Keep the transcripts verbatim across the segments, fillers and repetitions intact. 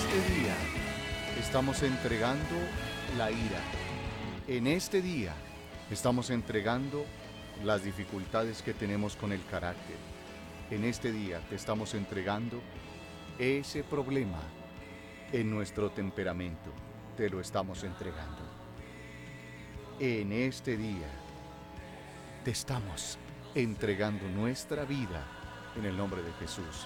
este día estamos entregando la ira. En este día estamos entregando las dificultades que tenemos con el carácter. En este día te estamos entregando ese problema en nuestro temperamento. Te lo estamos entregando. En este día te estamos entregando nuestra vida en el nombre de Jesús.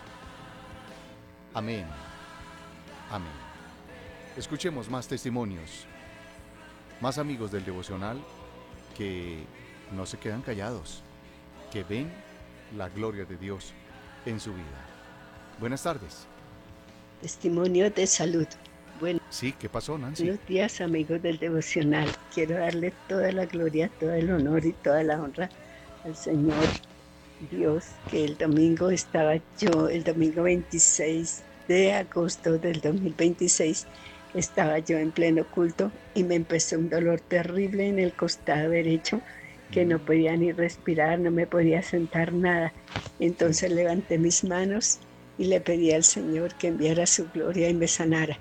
Amén. Amén. Escuchemos más testimonios, más amigos del devocional que no se quedan callados, que ven la gloria de Dios en su vida. Buenas tardes. Testimonio de salud. Buenos Sí, ¿qué pasó, Nancy? días, amigos del devocional. Quiero darle toda la gloria, todo el honor y toda la honra al Señor Dios, que el domingo estaba yo, el domingo veintiséis de agosto del dos mil veintiséis, estaba yo en pleno culto y me empezó un dolor terrible en el costado derecho, que no podía ni respirar, no me podía sentar nada. Entonces levanté mis manos y le pedí al Señor que enviara su gloria y me sanara.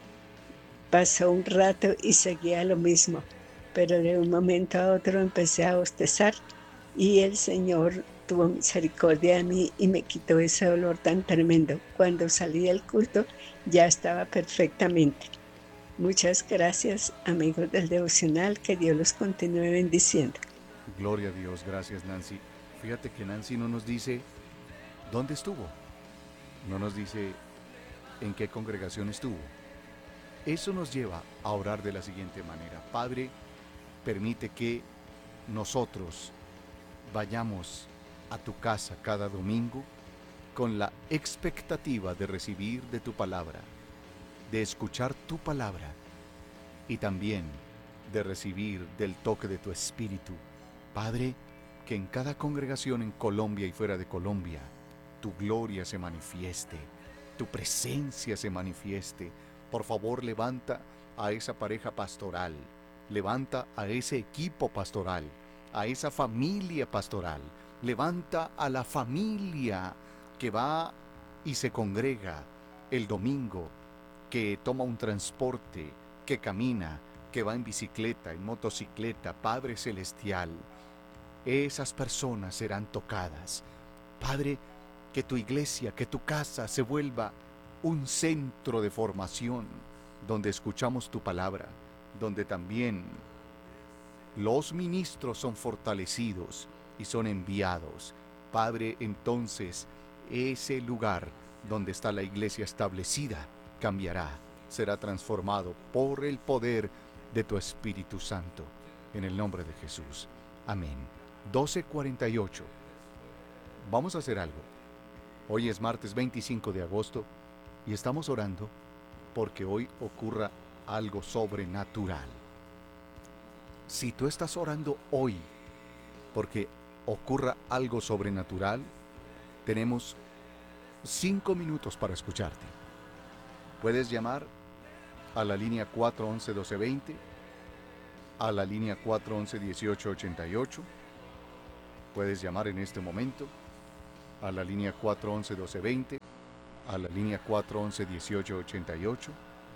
Pasó un rato y seguía lo mismo, pero de un momento a otro empecé a bostezar y el Señor tuvo misericordia de mí y me quitó ese dolor tan tremendo. Cuando salí del culto ya estaba perfectamente. Muchas gracias, amigos del devocional, que Dios los continúe bendiciendo. Gloria a Dios, gracias, Nancy. Fíjate que Nancy no nos dice dónde estuvo, no nos dice en qué congregación estuvo. Eso nos lleva a orar de la siguiente manera. Padre, permite que nosotros vayamos a tu casa cada domingo con la expectativa de recibir de tu palabra, de escuchar tu palabra y también de recibir del toque de tu espíritu. Padre, que en cada congregación en Colombia y fuera de Colombia, tu gloria se manifieste, tu presencia se manifieste. Por favor, levanta a esa pareja pastoral, levanta a ese equipo pastoral, a esa familia pastoral, levanta a la familia que va y se congrega el domingo, que toma un transporte, que camina, que va en bicicleta, en motocicleta. Padre Celestial, esas personas serán tocadas. Padre, que tu iglesia, que tu casa se vuelva un centro de formación donde escuchamos tu palabra, donde también los ministros son fortalecidos y son enviados. Padre, entonces ese lugar donde está la iglesia establecida cambiará, será transformado por el poder de tu Espíritu Santo, en el nombre de Jesús. Amén. doce cuarenta y ocho. Vamos a hacer algo. Hoy es martes veinticinco de agosto y estamos orando porque hoy ocurra algo sobrenatural. Si tú estás orando hoy porque ocurra algo sobrenatural, tenemos cinco minutos para escucharte. Puedes llamar a la línea cuatro once, doce veinte, a la línea cuatro once, dieciocho ochenta y ocho. Puedes llamar en este momento a la línea cuatro once, doce veinte, a la línea cuatro once, dieciocho ochenta y ocho.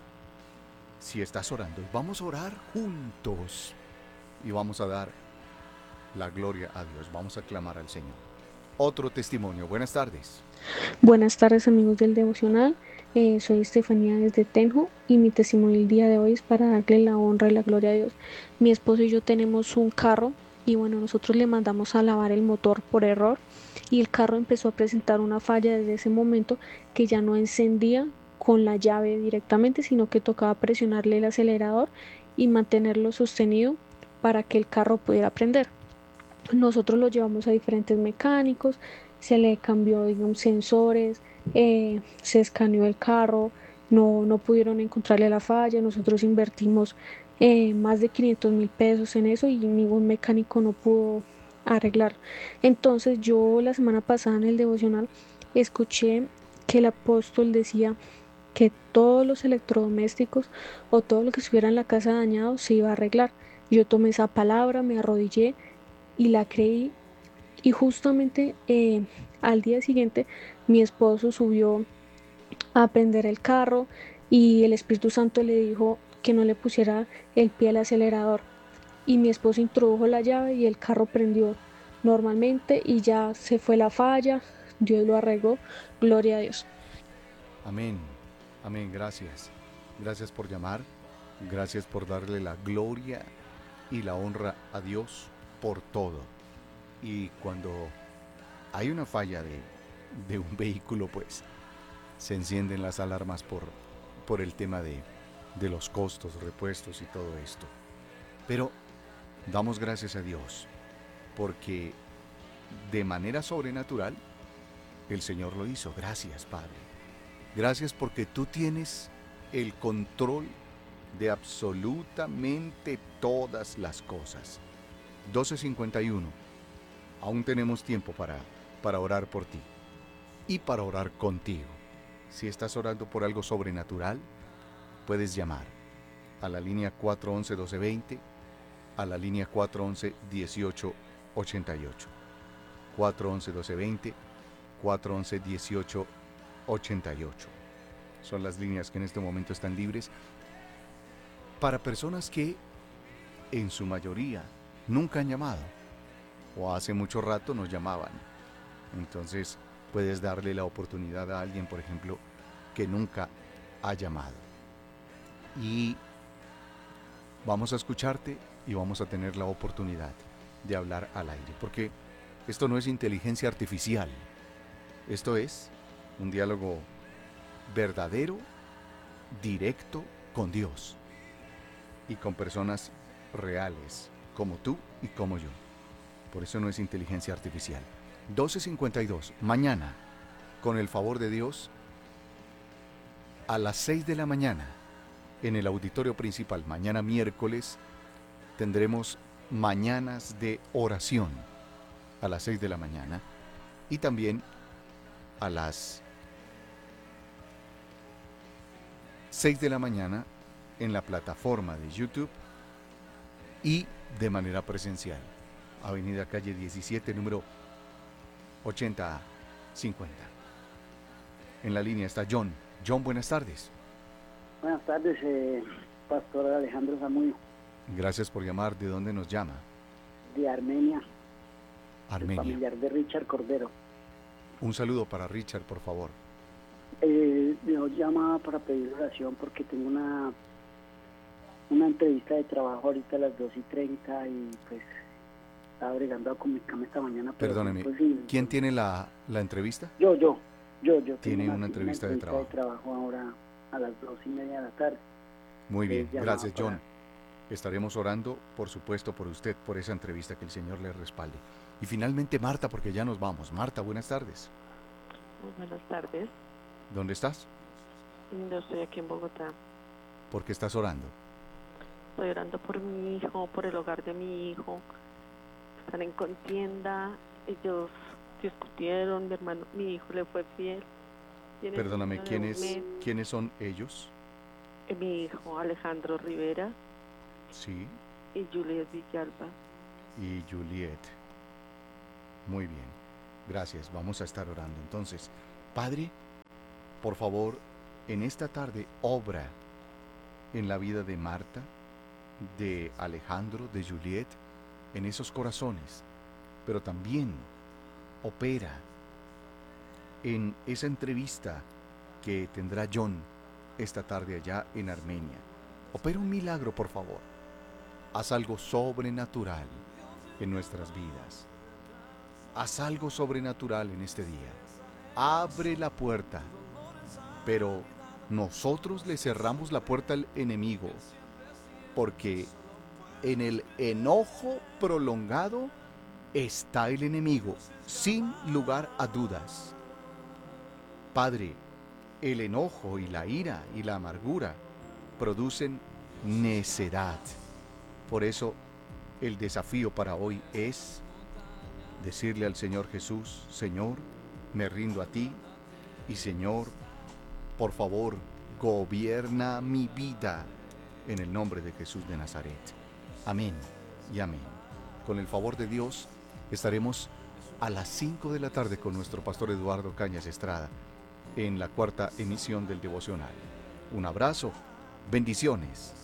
Si estás orando, vamos a orar juntos y vamos a dar la gloria a Dios. Vamos a clamar al Señor. Otro testimonio. Buenas tardes. Buenas tardes, amigos del devocional. Eh, soy Estefanía desde Tenjo y mi testimonio el día de hoy es para darle la honra y la gloria a Dios. Mi esposo y yo tenemos un carro y bueno, nosotros le mandamos a lavar el motor por error y el carro empezó a presentar una falla desde ese momento, que ya no encendía con la llave directamente, sino que tocaba presionarle el acelerador y mantenerlo sostenido para que el carro pudiera prender. Nosotros lo llevamos a diferentes mecánicos, se le cambió, digamos, sensores, eh, se escaneó el carro, no, no pudieron encontrarle la falla. Nosotros invertimos eh, más de quinientos mil pesos en eso y ningún mecánico no pudo arreglar. Entonces yo la semana pasada en el devocional escuché que el apóstol decía que todos los electrodomésticos o todo lo que estuviera en la casa dañado se iba a arreglar. Yo tomé esa palabra, me arrodillé y la creí, y justamente eh, al día siguiente mi esposo subió a prender el carro, y el Espíritu Santo le dijo que no le pusiera el pie al acelerador. Y mi esposo introdujo la llave y el carro prendió normalmente y ya se fue la falla, Dios lo arregló, gloria a Dios. Amén, amén, gracias. Gracias por llamar, gracias por darle la gloria y la honra a Dios por todo. Y cuando hay una falla de, de un vehículo, pues se encienden las alarmas por, por el tema de, de los costos, repuestos y todo esto. Pero damos gracias a Dios porque de manera sobrenatural el Señor lo hizo. Gracias, Padre. Gracias porque tú tienes el control de absolutamente todas las cosas. doce cincuenta y uno. Aún tenemos tiempo para, para orar por ti y para orar contigo. Si estás orando por algo sobrenatural, puedes llamar a la línea cuatro once, doce veinte, a la línea cuatro once, dieciocho ochenta y ocho. cuatro once, doce veinte, cuatro once, dieciocho ochenta y ocho. Son las líneas que en este momento están libres para personas que en su mayoría nunca han llamado o hace mucho rato nos llamaban. Entonces puedes darle la oportunidad a alguien, por ejemplo, que nunca ha llamado. Y vamos a escucharte y vamos a tener la oportunidad de hablar al aire, porque esto no es inteligencia artificial, esto es un diálogo verdadero, directo con Dios y con personas reales, como tú y como yo. Por eso no es inteligencia artificial. doce cincuenta y dos, mañana, con el favor de Dios, a las seis de la mañana, en el auditorio principal, mañana miércoles, tendremos mañanas de oración a las seis de la mañana y también a las seis de la mañana en la plataforma de YouTube y de manera presencial. Avenida Calle diecisiete, número ochenta cincuenta. En la línea está John. John, buenas tardes. Buenas tardes, eh, Pastor Alejandro Zamudio. Gracias por llamar. ¿De dónde nos llama? De Armenia. Armenia. Familiar de Richard Cordero. Un saludo para Richard, por favor. Eh, yo llamaba para pedir oración porque tengo una una entrevista de trabajo ahorita a las dos y treinta y pues estaba bregando a comunicarme esta mañana. Pero Perdóneme, pues, sí, ¿quién pues, tiene la, la entrevista? Yo, yo, yo, yo. Tiene tengo una entrevista de de trabajo. trabajo ahora a las dos y media de la tarde. Muy bien, Eh, llamaba gracias para- John. Estaremos orando, por supuesto, por usted, por esa entrevista, que el Señor le respalde. Y finalmente Marta, porque ya nos vamos. Marta, buenas tardes. Muy buenas tardes. ¿Dónde estás? Yo estoy aquí en Bogotá. ¿Por qué estás orando? Estoy orando por mi hijo, por el hogar de mi hijo. Están en contienda. Ellos discutieron. Mi hermano, mi hijo le fue fiel. Tienen un Perdóname, niño de ¿quiénes, un mes. ¿quiénes son ellos? Eh, Mi hijo Alejandro Rivera Sí, y Juliet Villalba. y Juliet. Muy bien, gracias. Vamos a estar orando. Entonces, Padre, por favor, en esta tarde obra en la vida de Marta, de Alejandro, de Juliet, en esos corazones, pero también opera en esa entrevista que tendrá John esta tarde allá en Armenia. Opera un milagro, por favor. Haz algo sobrenatural en nuestras vidas. Haz algo sobrenatural en este día. Abre la puerta, pero nosotros le cerramos la puerta al enemigo, porque en el enojo prolongado está el enemigo, sin lugar a dudas. Padre, el enojo y la ira y la amargura producen necedad. Por eso, el desafío para hoy es decirle al Señor Jesús: Señor, me rindo a ti, y Señor, por favor, gobierna mi vida en el nombre de Jesús de Nazaret. Amén y amén. Con el favor de Dios, estaremos a las cinco de la tarde con nuestro pastor Eduardo Cañas Estrada en la cuarta emisión del devocional. Un abrazo. Bendiciones.